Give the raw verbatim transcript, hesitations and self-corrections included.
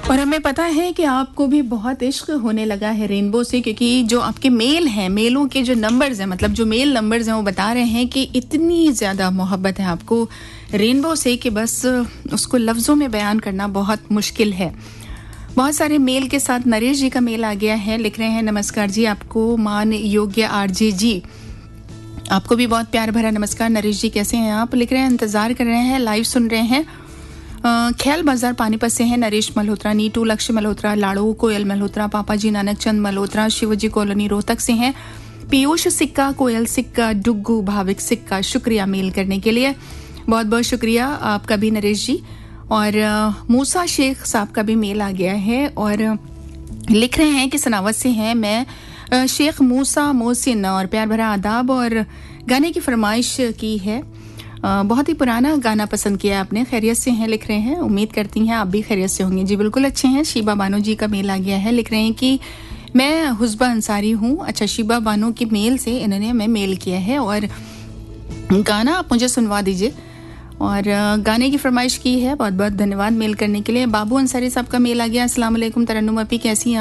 और हमें पता है कि आपको भी बहुत इश्क होने लगा है रेनबो से, क्योंकि जो आपके मेल हैं, मेलों के जो नंबर्स हैं, मतलब जो मेल नंबर्स हैं, वो बता रहे हैं कि इतनी ज़्यादा मोहब्बत है आपको रेनबो से कि बस उसको लफ्ज़ों में बयान करना बहुत मुश्किल है। बहुत सारे मेल के साथ नरेश जी का मेल आ गया है। लिख रहे हैं, नमस्कार जी, आपको मान योग्य आरजे जी, आपको भी बहुत प्यार भरा नमस्कार। नरेश जी कैसे हैं आप? लिख रहे हैं, इंतज़ार कर रहे हैं, लाइव सुन रहे हैं। ख्याल बाजार पानीपत से हैं नरेश मल्होत्रा, नीटू लक्ष्य मल्होत्रा, लाड़ो कोयल मल्होत्रा, पापा जी नानक चंद मल्होत्रा, शिवजी कॉलोनी रोहतक से हैं। पीयूष सिक्का, कोयल सिक्का, डुग्गू भाविक सिक्का, शुक्रिया मेल करने के लिए, बहुत बहुत शुक्रिया आपका भी नरेश जी। और मूसा शेख साहब का भी मेल आ गया है और लिख रहे हैं कि सनावत से हैं, मैं शेख मूसा मोहसिन, और प्यार भरा आदाब और गाने की फरमाइश की है। बहुत ही पुराना गाना पसंद किया आपने, खैरियत से हैं लिख रहे हैं, उम्मीद करती हैं आप भी खैरियत से होंगे। जी बिल्कुल अच्छे हैं। शीबा बानो जी का मेल आ गया है, लिख रहे हैं कि मैं हुस्बा अंसारी हूँ। अच्छा, शीबा बानो की मेल से इन्होंने हमें मेल किया है और गाना आप मुझे सुनवा दीजिए, और गाने की फरमाइश की है। बहुत बहुत धन्यवाद मेल करने के लिए। बाबू अंसारी साहब का मेल आ गया, अस्सलाम वालेकुम तरन्नुम अपी, कैसी हैं